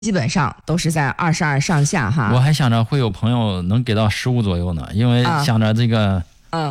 基本上都是在22上下哈。 我还想着会有朋友能给到15左右呢，因为想着这个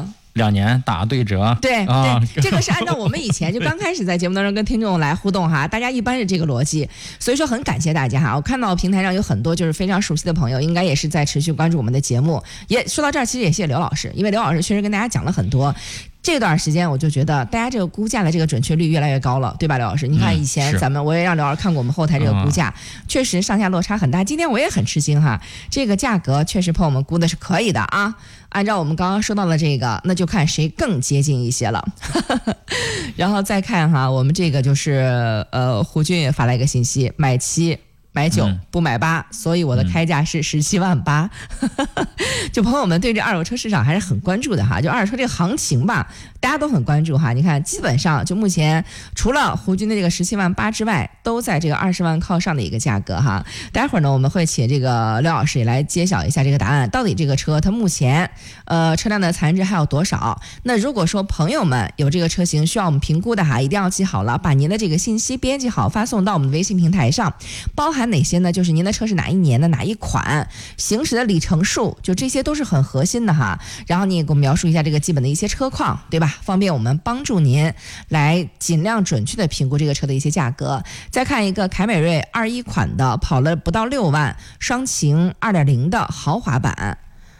2年打对折。 对对，这个是按照我们以前就刚开始在节目当中跟听众来互动哈，大家一般是这个逻辑，所以说很感谢大家哈。我看到平台上有很多就是非常熟悉的朋友，应该也是在持续关注我们的节目。也说到这儿，其实也谢谢刘老师，因为刘老师确实跟大家讲了很多。这段时间我就觉得大家这个估价的这个准确率越来越高了，对吧，刘老师？你看以前我也让刘老师看过我们后台这个估价，确实上下落差很大。今天我也很吃惊哈，这个价格确实朋友们估的是可以的啊。按照我们刚刚说到的这个，那就看谁更接近一些了。然后再看哈，我们这个就是胡军也发来一个信息，买7买9不买8，所以我的开价是17万8。就朋友们对这二手车市场还是很关注的哈，就二手车这个行情吧，大家都很关注哈。你看，基本上就目前除了胡军的这个17万8之外，都在这个20万靠上的一个价格哈。待会儿呢，我们会请这个刘老师也来揭晓一下这个答案，到底这个车它目前车辆的残值还有多少？那如果说朋友们有这个车型需要我们评估的哈，一定要记好了，把您的这个信息编辑好，发送到我们的微信平台上，包含哪些呢？就是您的车是哪一年的哪一款，行驶的里程数，就这些都是很核心的哈。然后你也给我们描述一下这个基本的一些车况，对吧？方便我们帮助您来尽量准确的评估这个车的一些价格。再看一个凯美瑞21款的，跑了不到6万，双擎 2.0 的豪华版。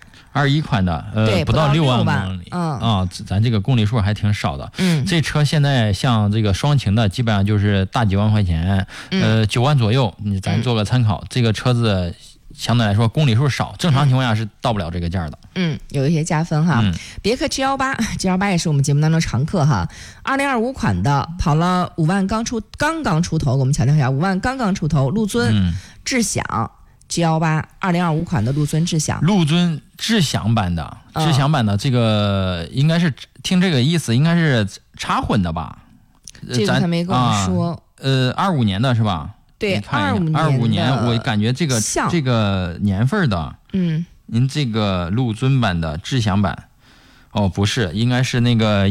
21款的，不到6万公里，咱这个公里数还挺少的。这车现在像这个双擎的，基本上就是大几万块钱，9万左右，咱做个参考。这个车子相对来说公里数少，正常情况下是到不了这个价的。 有一些加分哈。别克 G18 也是我们节目当中常客哈。2025款的，跑了5万刚刚出头，我们强调一下，5万刚刚出头，陆尊智享。G18 2025款的陆尊智享， 陆尊智享版的，这个应该是听这个意思，应该是插混的吧？ 这个他没跟我说。 25年的是吧？ 对 ，25年，我感觉这个年份的，您这个陆尊版的智享版，不是，应该是那个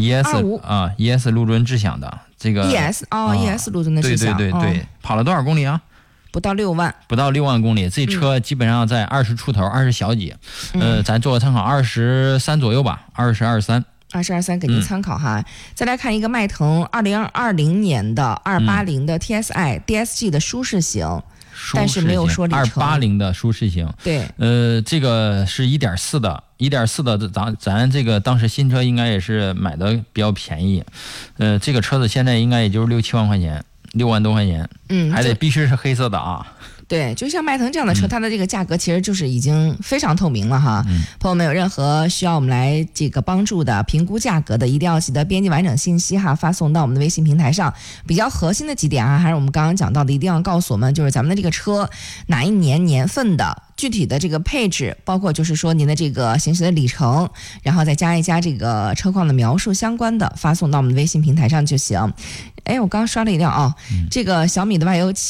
ES 陆尊智享的这个 ES 陆尊的智享， 对，跑了多少公里啊？ 不到6万公里，这车基本上在20出头，20小几，咱做个参考，23左右吧，20、23给您参考哈。再来看一个迈腾2020年的280的 TSI DSG 的舒适型，但是没有说里程。 280的舒适型， 对， 这个是1.4的，咱这个当时新车应该也是买的比较便宜，这个车子现在应该也就是6-7万块钱。6万多块钱，还得必须是黑色的啊。 对，就像迈腾这样的车，它的这个价格其实就是已经非常透明了哈。朋友们有任何需要我们来这个帮助的评估价格的，一定要记得编辑完整信息哈，发送到我们的微信平台上。比较核心的几点啊，还是我们刚刚讲到的，一定要告诉我们，就是咱们的这个车哪一年份的。具体的这个配置，包括就是说您的这个行驶的里程，然后再加一加这个车况的描述相关的，发送到我们的微信平台上就行。我刚刷了一辆这个小米的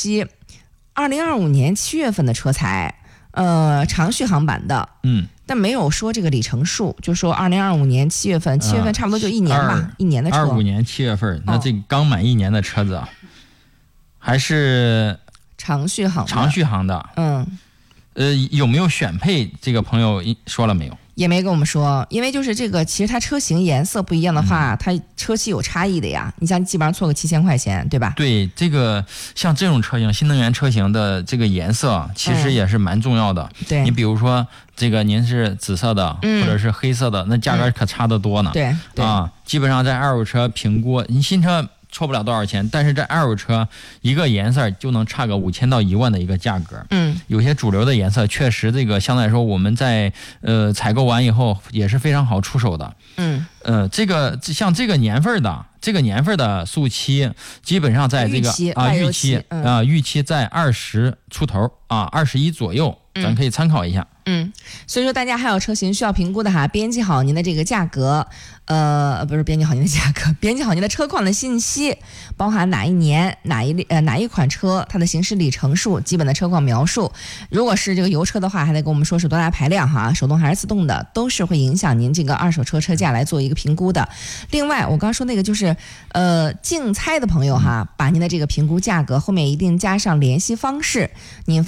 Y07，2025年7月份的车材，长续航版的，但没有说这个里程数，就说2025年7月份差不多就1年吧，1年的车。 25年7月份，那这刚满1年的车子啊，还是长续航的， 有没有选配？这个朋友说了没有？ 也没跟我们说，因为就是这个，其实它车型颜色不一样的话，它车漆有差异的呀。你像基本上错个7000块钱，对吧？ 对，这个像这种车型，新能源车型的这个颜色其实也是蛮重要的。 对， 你比如说这个您是紫色的，或者是黑色的，那价格可差得多呢。 对基本上在二手车评估，你新车错不了多少钱，但是这二手车一个颜色就能差个5000到1万的一个价格。有些主流的颜色确实这个相对来说我们在采购完以后也是非常好出手的。这个像这个年份的速七，基本上在这个预期在20出头21左右。 咱可以参考一下。 所以说大家还有车型需要评估的哈，编辑好您的这个价格，不是编辑好您的价格，编辑好您的车况的信息，包含哪一年哪一款车它的行驶里程数、基本的车况描述。如果是这个油车的话，还得跟我们说是多大排量哈，手动还是自动的，都是会影响您这个二手车车价来做一个评估的。另外，我刚说那个就是竞猜的朋友哈，把您的这个评估价格后面一定加上联系方式，您